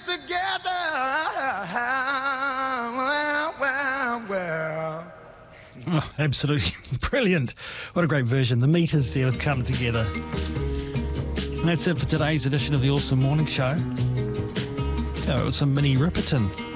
together. Well. Oh, absolutely brilliant. What a great version. The Meters there with Come Together. And that's it for today's edition of the Awesome Morning Show. It was some Minnie Riperton.